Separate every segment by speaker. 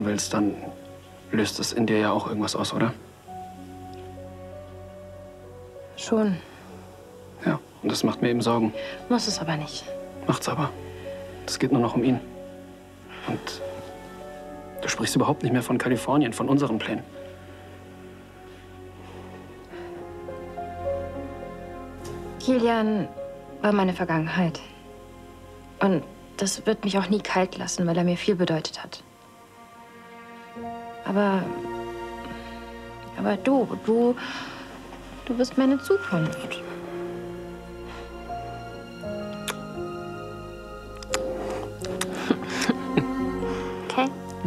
Speaker 1: willst, dann löst es in dir ja auch irgendwas aus, oder?
Speaker 2: Schon.
Speaker 1: Ja, und das macht mir eben Sorgen.
Speaker 2: Muss es aber nicht.
Speaker 1: Macht's aber. Es geht nur noch um ihn. Und du sprichst überhaupt nicht mehr von Kalifornien, von unseren Plänen.
Speaker 2: Kilian war meine Vergangenheit. Und das wird mich auch nie kalt lassen, weil er mir viel bedeutet hat. Aber du bist meine Zukunft. Okay?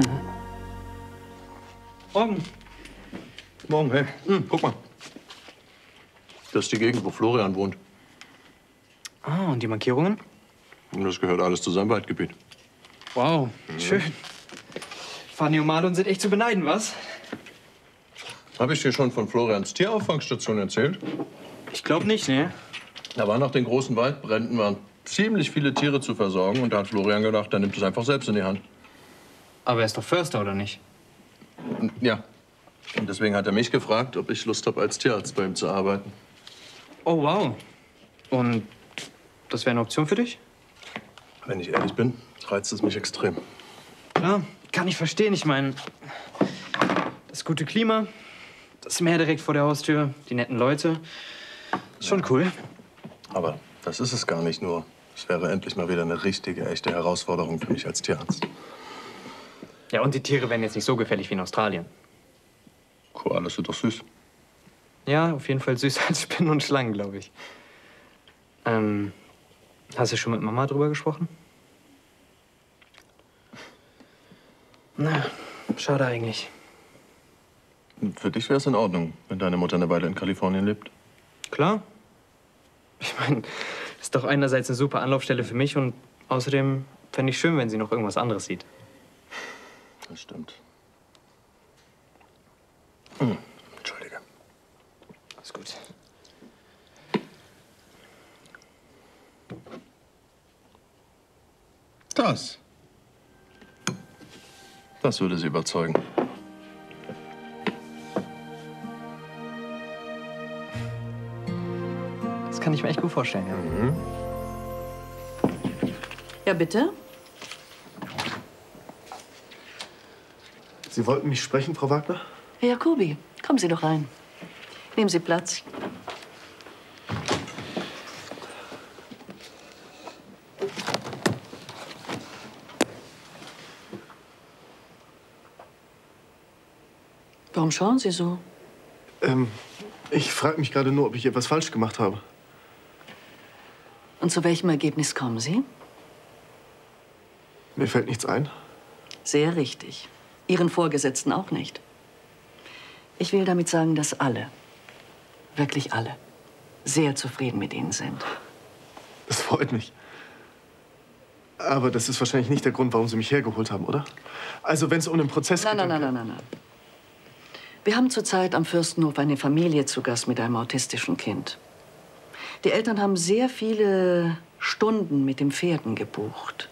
Speaker 3: Morgen. Morgen, hey. Guck mal. Das ist die Gegend, wo Florian wohnt.
Speaker 1: Ah, und die Markierungen?
Speaker 3: Und das gehört alles zu seinem Waldgebiet.
Speaker 1: Wow, schön. Fanny und Marlon sind echt zu beneiden, was?
Speaker 3: Habe ich dir schon von Florians Tierauffangstation erzählt?
Speaker 1: Ich glaube nicht, ne?
Speaker 3: Da waren nach den großen Waldbränden waren ziemlich viele Tiere zu versorgen. Und da hat Florian gedacht, er nimmt es einfach selbst in die Hand.
Speaker 1: Aber er ist doch Förster, oder nicht?
Speaker 3: Ja. Und deswegen hat er mich gefragt, ob ich Lust habe, als Tierarzt bei ihm zu arbeiten.
Speaker 1: Oh, wow. Und das wäre eine Option für dich?
Speaker 3: Wenn ich ehrlich bin, reizt es mich extrem.
Speaker 1: Klar, kann ich verstehen. Ich meine, das gute Klima, das Meer direkt vor der Haustür, die netten Leute. Ist schon cool.
Speaker 3: Aber das ist es gar nicht nur. Es wäre endlich mal wieder eine richtige, echte Herausforderung für mich als Tierarzt.
Speaker 1: Ja, und die Tiere wären jetzt nicht so gefährlich wie in Australien.
Speaker 3: Koalas sind doch süß.
Speaker 1: Ja, auf jeden Fall süßer als Spinnen und Schlangen, glaube ich. Hast du schon mit Mama drüber gesprochen? Na, schade eigentlich.
Speaker 3: Für dich wäre es in Ordnung, wenn deine Mutter eine Weile in Kalifornien lebt.
Speaker 1: Klar. Ich meine, ist doch einerseits eine super Anlaufstelle für mich und außerdem fände ich schön, wenn sie noch irgendwas anderes sieht.
Speaker 3: Das stimmt. Entschuldige.
Speaker 1: Alles gut.
Speaker 3: Das würde sie überzeugen.
Speaker 1: Das kann ich mir echt gut vorstellen, ja.
Speaker 3: Mhm.
Speaker 4: Ja, bitte?
Speaker 5: Sie wollten mich sprechen, Frau Wagner?
Speaker 4: Herr Jacobi, kommen Sie doch rein. Nehmen Sie Platz. Warum schauen Sie so?
Speaker 5: Ich frage mich gerade nur, ob ich etwas falsch gemacht habe.
Speaker 4: Und zu welchem Ergebnis kommen Sie?
Speaker 5: Mir fällt nichts ein.
Speaker 4: Sehr richtig. Ihren Vorgesetzten auch nicht. Ich will damit sagen, dass alle, wirklich alle, sehr zufrieden mit Ihnen sind.
Speaker 5: Das freut mich. Aber das ist wahrscheinlich nicht der Grund, warum Sie mich hergeholt haben, oder? Also, wenn es um den Prozess geht...
Speaker 4: Nein. Wir haben zurzeit am Fürstenhof eine Familie zu Gast mit einem autistischen Kind. Die Eltern haben sehr viele Stunden mit den Pferden gebucht.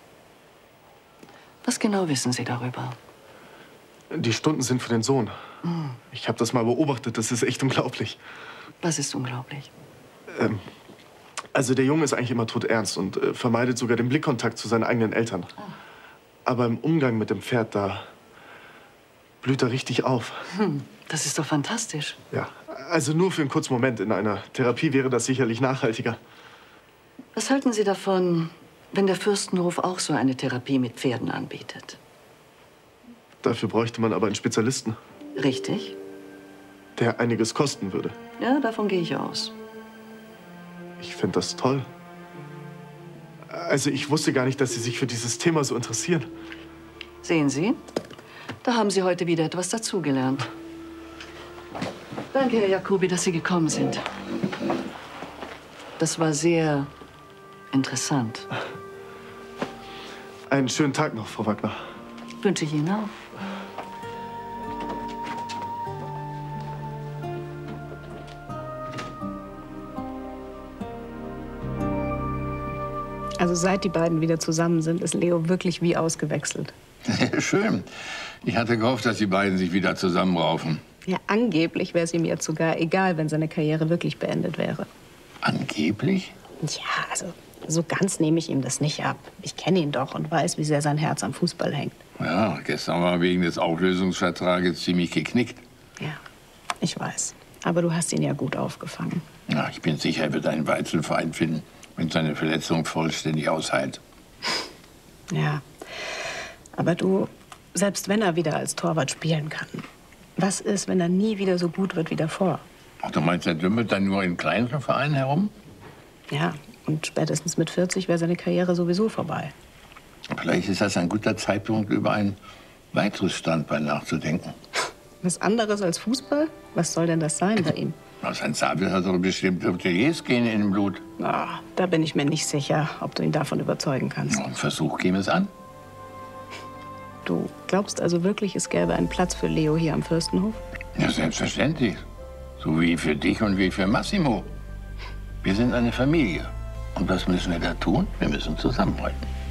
Speaker 4: Was genau wissen Sie darüber?
Speaker 5: Die Stunden sind für den Sohn. Ich habe das mal beobachtet. Das ist echt unglaublich.
Speaker 4: Was ist unglaublich?
Speaker 5: Also, der Junge ist eigentlich immer todernst und vermeidet sogar den Blickkontakt zu seinen eigenen Eltern. Aber im Umgang mit dem Pferd, da blüht er richtig auf.
Speaker 4: Das ist doch fantastisch.
Speaker 5: Ja, also nur für einen kurzen Moment. In einer Therapie wäre das sicherlich nachhaltiger.
Speaker 4: Was halten Sie davon, wenn der Fürstenhof auch so eine Therapie mit Pferden anbietet?
Speaker 5: Dafür bräuchte man aber einen Spezialisten,
Speaker 4: Richtig?
Speaker 5: der einiges kosten würde.
Speaker 4: Ja, davon gehe ich aus.
Speaker 5: Ich finde das toll. Also ich wusste gar nicht, dass Sie sich für dieses Thema so interessieren.
Speaker 4: Sehen Sie, da haben Sie heute wieder etwas dazugelernt. Danke, Herr Jacobi, dass Sie gekommen sind. Das war sehr interessant.
Speaker 5: Einen schönen Tag noch, Frau Wagner.
Speaker 4: Wünsche ich Ihnen auch.
Speaker 6: Also seit die beiden wieder zusammen sind, ist Leo wirklich wie ausgewechselt.
Speaker 7: Schön.
Speaker 6: Ich hatte gehofft, dass die beiden sich wieder zusammenraufen.
Speaker 7: Ja, angeblich wäre es ihm jetzt sogar egal, wenn seine Karriere wirklich beendet wäre.
Speaker 6: Angeblich?
Speaker 7: Ja, also so ganz nehme ich ihm das nicht ab. Ich kenne ihn doch und weiß, wie sehr sein Herz am Fußball hängt.
Speaker 6: Ja, gestern war wegen des Auflösungsvertrages ziemlich geknickt.
Speaker 7: Ja, ich weiß. Aber du hast ihn ja gut aufgefangen.
Speaker 6: Ja, ich bin sicher, er wird einen weiteren Verein finden, wenn seine Verletzung vollständig ausheilt.
Speaker 7: Ja, aber du, selbst wenn er wieder als Torwart spielen kann, was ist, wenn er nie wieder so gut wird wie davor?
Speaker 6: Ach, du meinst, er dümmelt dann nur in kleineren Vereinen herum?
Speaker 7: Ja, und spätestens mit 40 wäre seine Karriere sowieso vorbei.
Speaker 6: Vielleicht ist das ein guter Zeitpunkt, über ein weiteres Standbein nachzudenken.
Speaker 7: Was anderes als Fußball? Was soll denn das sein bei ihm?
Speaker 6: Sein Zabel hat doch bestimmt Hoteliers-Gene in dem Blut.
Speaker 7: Ah, da bin ich mir nicht sicher, ob du ihn davon überzeugen kannst.
Speaker 6: Ein Versuch käme es an.
Speaker 7: Du glaubst also wirklich, es gäbe einen Platz für Leo hier am Fürstenhof?
Speaker 6: Ja, selbstverständlich. So wie für dich und wie für Massimo. Wir sind eine Familie. Und was müssen wir da tun? Wir müssen zusammenhalten.